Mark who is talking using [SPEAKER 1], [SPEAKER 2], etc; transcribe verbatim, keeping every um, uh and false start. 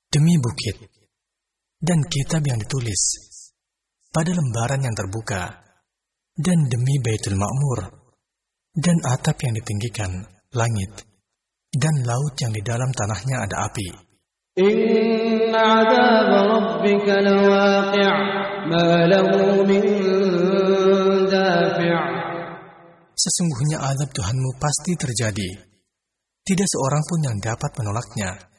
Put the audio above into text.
[SPEAKER 1] demi bukit dan kitab yang ditulis pada lembaran yang terbuka, dan demi Baitul Ma'mur dan atap yang ditinggikan, langit dan laut yang di dalam tanahnya ada api.
[SPEAKER 2] Inna 'adzab rabbika lawaqi' ma lahu min dafi'.
[SPEAKER 1] Sesungguhnya azab Tuhanmu pasti terjadi, tidak seorang pun yang dapat menolaknya.